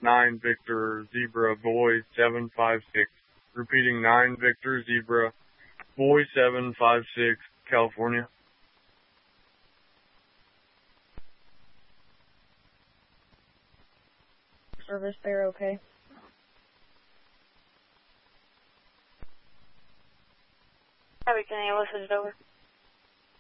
9 Victor Zebra Boy 756. Repeating 9 Victor Zebra Boy 756, California. Service there, okay? Copy, can you listen it over?